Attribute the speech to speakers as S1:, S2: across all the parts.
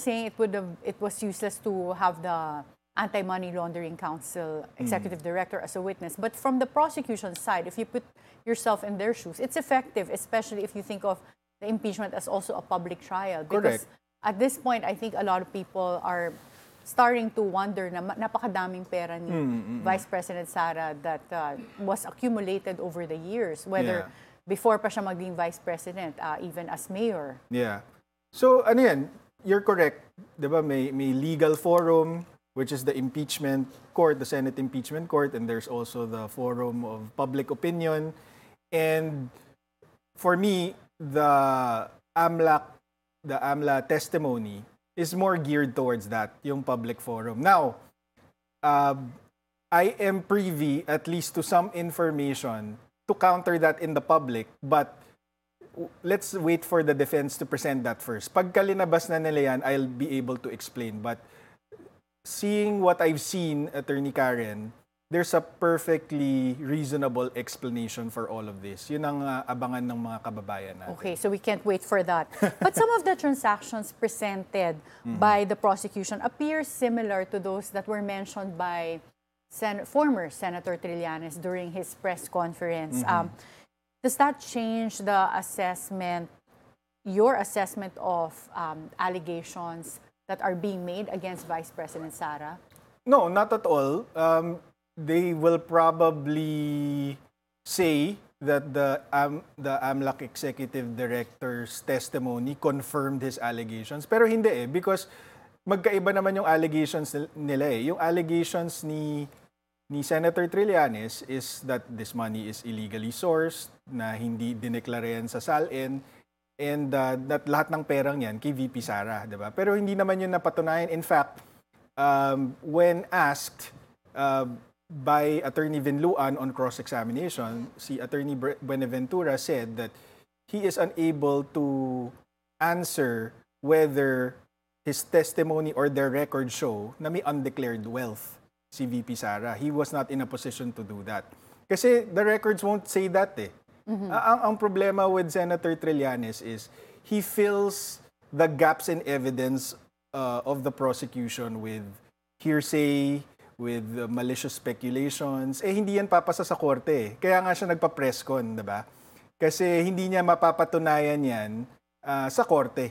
S1: saying it was useless to have the Anti-Money Laundering Council executive director as a witness. But from the prosecution side, if you put yourself in their shoes, it's effective, especially if you think of the impeachment as also a public trial. Because at this point, I think a lot of people are starting to wonder na napakadaming pera ni Vice President Sara that was accumulated over the years, whether before pa siya maging Vice President, even as mayor.
S2: Yeah. So, ano yan, you're correct. Diba, may legal forum, which is the impeachment court, the Senate impeachment court, and there's also the forum of public opinion. And for me, the AMLA testimony is more geared towards that, yung public forum. Now, I am privy at least to some information to counter that in the public, but let's wait for the defense to present that first. Pagka linabas na nila yan, I'll be able to explain. But seeing what I've seen, Attorney Karen, there's a perfectly reasonable explanation for all of this. Yun ang abangan ng mga kababayan natin.
S1: Okay, so we can't wait for that. But some of the transactions presented by the prosecution appear similar to those that were mentioned by former Senator Trillanes during his press conference. Does that change the assessment, your assessment of allegations that are being made against Vice President Sara?
S2: No, not at all. They will probably say that the AMLAC executive director's testimony confirmed his allegations. Pero hindi because magkaiba naman yung allegations nila eh. Yung allegations ni Senator Trillanes is that this money is illegally sourced, na hindi dineklara yan sa SALN, and that lahat ng perang yan kay VP Sara, diba? Pero hindi naman yun napatunayan. In fact, when asked by Attorney Vinluan on cross-examination, si Attorney Buenaventura said that he is unable to answer whether his testimony or their record show na may undeclared wealth si VP Sara. He was not in a position to do that. Kasi the records won't say that eh. Ang problema with Senator Trillanes is he fills the gaps in evidence of the prosecution with hearsay, with malicious speculations. Eh, hindi yan papasa sa korte eh. Kaya nga siya nagpa-press con, diba? Kasi hindi niya mapapatunayan yan sa korte.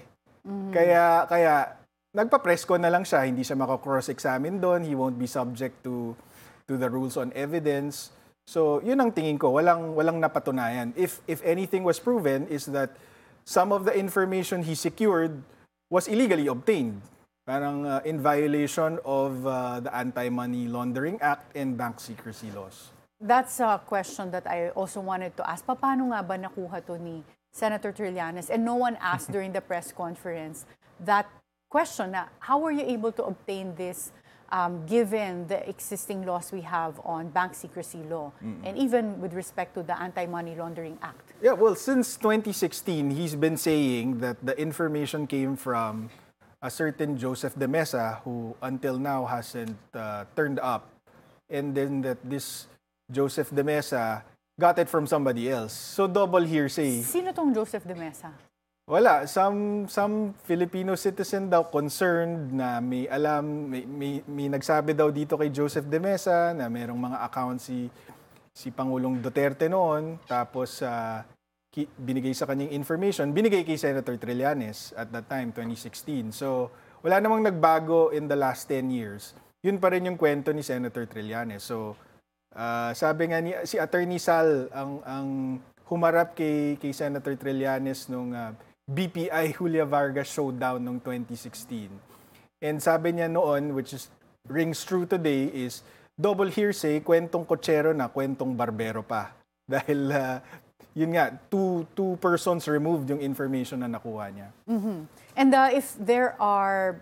S2: Kaya nagpa-press con na lang siya. Hindi siya maka-cross-examine doon. He won't be subject to the rules on evidence. So, yun ang tingin ko. Walang napatunayan. If anything was proven is that some of the information he secured was illegally obtained. Parang in violation of the Anti-Money Laundering Act and bank secrecy laws.
S1: That's a question that I also wanted to ask. Paano nga ba nakuha to ni Senator Trillanes? And no one asked during the press conference that question na how were you able to obtain this given the existing laws we have on bank secrecy law and even with respect to the Anti-Money Laundering Act?
S2: Yeah, well, since 2016, he's been saying that the information came from a certain Joseph De Mesa who until now hasn't turned up, and then that this Joseph De Mesa got it from somebody else. So double hearsay.
S1: Sino tong Joseph De Mesa?
S2: Wala, some Filipino citizen daw concerned na may alam, may nagsabi daw dito kay Joseph De Mesa na merong mga account si Pangulong Duterte noon, tapos binigay sa kanyang information, binigay kay Senator Trillanes at that time, 2016. So, wala namang nagbago in the last 10 years. Yun pa rin yung kwento ni Senator Trillanes. So, sabi nga si Attorney Sal ang humarap kay Senator Trillanes nung BPI Julia Vargas showdown nung 2016. And sabi niya noon, which rings true today, is double hearsay, kwentong kotsero na, kwentong barbero pa. Dahil yun nga, two persons removed yung information na nakuha niya.
S1: And if there are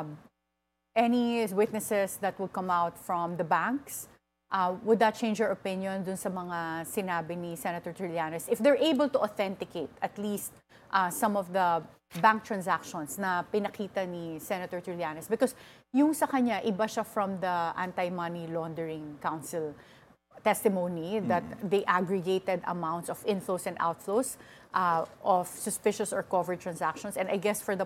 S1: any witnesses that would come out from the banks, would that change your opinion dun sa mga sinabi ni Senator Trillanes? If they're able to authenticate at least some of the bank transactions na pinakita ni Senator Trillanes, because yung sa kanya, iba siya from the Anti-Money Laundering Council testimony that they aggregated amounts of inflows and outflows of suspicious or covered transactions. And I guess for the